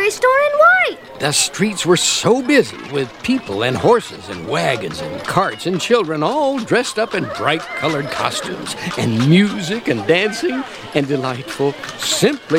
toy store in white. The streets were so busy with people and horses and wagons and carts and children all dressed up in bright-colored costumes and music and dancing and delightful, simply